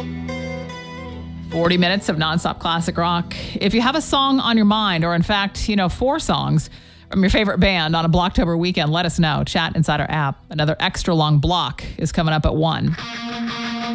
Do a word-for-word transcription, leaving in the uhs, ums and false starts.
forty minutes of nonstop classic rock. If you have a song on your mind, or in fact, you know, four songs from your favorite band on a Blocktober weekend, let us know. Chat inside our app. Another extra long block is coming up at one.